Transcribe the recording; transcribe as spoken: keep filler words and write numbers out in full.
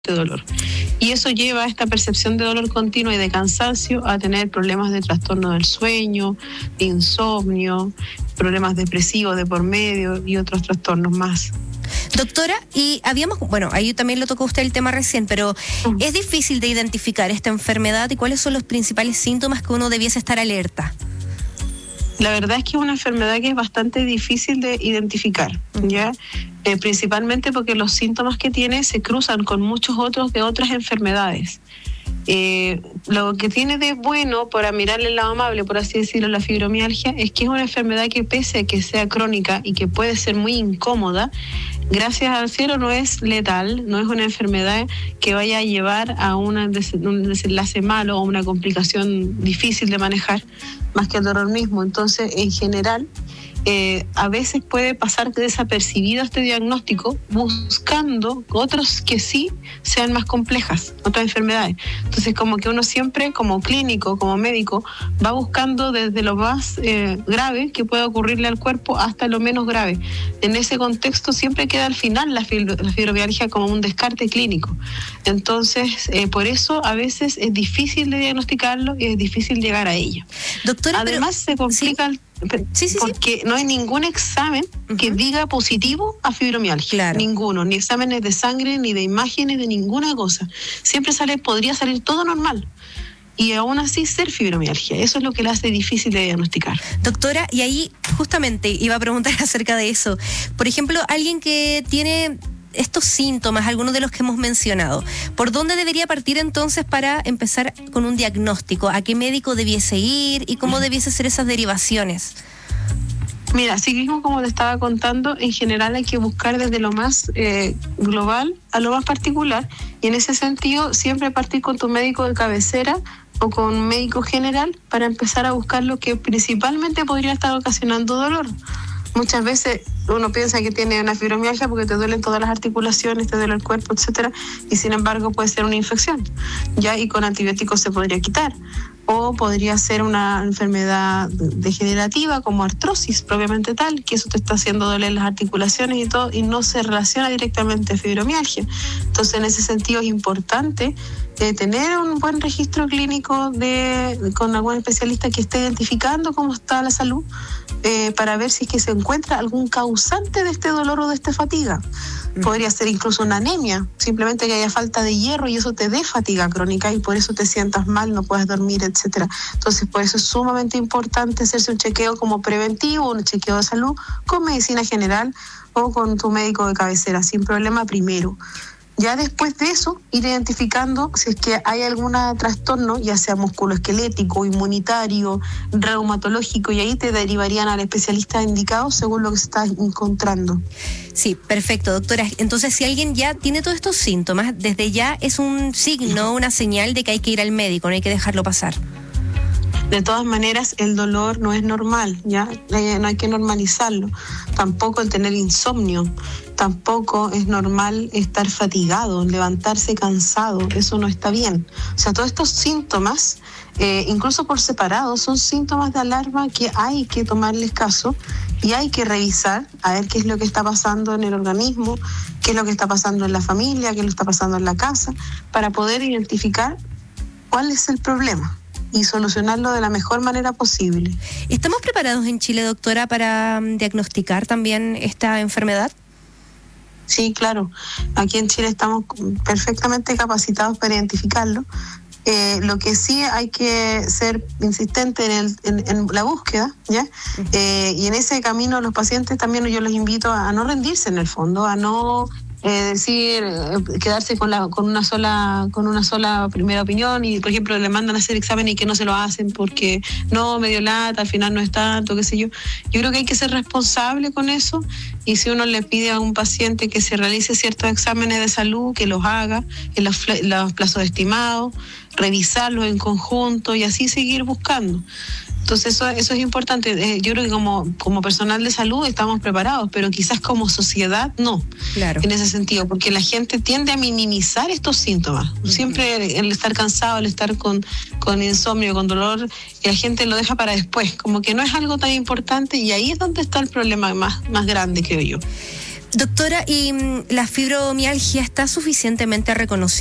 dolor. Y eso lleva a esta percepción de dolor continuo y de cansancio a tener problemas de trastorno del sueño, de insomnio, problemas depresivos de por medio y otros trastornos más. Doctora, y habíamos, bueno, ahí también lo tocó usted el tema recién, pero uh-huh. ¿es difícil de identificar esta enfermedad y cuáles son los principales síntomas que uno debiese estar alerta? La verdad es que es una enfermedad que es bastante difícil de identificar, ¿ya? Eh, principalmente porque los síntomas que tiene se cruzan con muchos otros de otras enfermedades. Eh, lo que tiene de bueno, para mirarle el lado amable, por así decirlo, la fibromialgia, es que es una enfermedad que pese a que sea crónica y que puede ser muy incómoda, gracias al cielo no es letal, no es una enfermedad que vaya a llevar a una des- un desenlace malo o una complicación difícil de manejar, más que el dolor mismo. Entonces, en general, eh, a veces puede pasar desapercibido este diagnóstico buscando otros que sí sean más complejas, otras enfermedades. Entonces, como que uno siempre, como clínico, como médico, va buscando desde lo más eh, grave que pueda ocurrirle al cuerpo hasta lo menos grave. En ese contexto siempre queda al final la, fibro, la fibromialgia como un descarte clínico. Entonces, eh, por eso a veces es difícil de diagnosticarlo y es difícil llegar a ella. Doctora, además pero, se complica ¿sí? Sí, sí, porque sí. no hay ningún examen uh-huh. que diga positivo a fibromialgia, claro. ninguno, ni exámenes de sangre, ni de imágenes, de ninguna cosa. Siempre sale, podría salir todo normal y aún así ser fibromialgia. Eso es lo que la hace difícil de diagnosticar. Doctora, y ahí justamente iba a preguntar acerca de eso. Por ejemplo, alguien que tiene estos síntomas, algunos de los que hemos mencionado, ¿por dónde debería partir entonces para empezar con un diagnóstico? ¿A qué médico debiese ir y cómo debiese ser esas derivaciones? Mira, así mismo como te estaba contando, en general hay que buscar desde lo más eh, global a lo más particular, y en ese sentido siempre partir con tu médico de cabecera o con un médico general para empezar a buscar lo que principalmente podría estar ocasionando dolor. Muchas veces uno piensa que tiene una fibromialgia porque te duelen todas las articulaciones, te duele el cuerpo, etcétera, y sin embargo puede ser una infección, ya, y con antibióticos se podría quitar. O podría ser una enfermedad degenerativa como artrosis propiamente tal, que eso te está haciendo doler las articulaciones y todo, y no se relaciona directamente a fibromialgia. Entonces, en ese sentido es importante eh, tener un buen registro clínico de, con algún especialista que esté identificando cómo está la salud, eh, para ver si es que se encuentra algún causante de este dolor o de esta fatiga. Podría ser incluso una anemia, simplemente que haya falta de hierro y eso te dé fatiga crónica y por eso te sientas mal, no puedes dormir, etcétera. Entonces, por eso es sumamente importante hacerse un chequeo como preventivo, un chequeo de salud con medicina general o con tu médico de cabecera, sin problema primero. Ya después de eso, ir identificando si es que hay algún trastorno, ya sea musculoesquelético, inmunitario, reumatológico, y ahí te derivarían al especialista indicado según lo que se está encontrando. Sí, perfecto, doctora. Entonces, si alguien ya tiene todos estos síntomas, desde ya es un signo, una señal de que hay que ir al médico, no hay que dejarlo pasar. De todas maneras, el dolor no es normal, ¿ya? No hay que normalizarlo. Tampoco el tener insomnio, tampoco es normal estar fatigado, levantarse cansado, eso no está bien. O sea, todos estos síntomas, eh, incluso por separado, son síntomas de alarma que hay que tomarles caso y hay que revisar a ver qué es lo que está pasando en el organismo, qué es lo que está pasando en la familia, qué es lo que está pasando en la casa, para poder identificar cuál es el problema y solucionarlo de la mejor manera posible. ¿Estamos preparados en Chile, doctora, para um, diagnosticar también esta enfermedad? Sí, claro. Aquí en Chile estamos perfectamente capacitados para identificarlo. Eh, lo que sí hay que ser insistente en, el, en, en la búsqueda, ¿ya? Uh-huh. Eh, y en ese camino los pacientes también yo los invito a, a no rendirse en el fondo, a no eh, decir, eh, quedarse con la con una sola con una sola primera opinión y, por ejemplo, le mandan a hacer exámenes y que no se lo hacen porque no, me dio lata, al final no es tanto, qué sé yo. Yo creo que hay que ser responsable con eso y si uno le pide a un paciente que se realice ciertos exámenes de salud, que los haga en los, los plazos estimados, revisarlos en conjunto y así seguir buscando. Entonces eso, eso es importante. Eh, yo creo que como, como personal de salud estamos preparados, pero quizás como sociedad no. Claro. En ese sentido, porque la gente tiende a minimizar estos síntomas. Uh-huh. Siempre el estar cansado, el estar con, con insomnio, con dolor, y la gente lo deja para después, como que no es algo tan importante y ahí es donde está el problema más, más grande, creo yo. Doctora, ¿y mm, la fibromialgia está suficientemente reconocida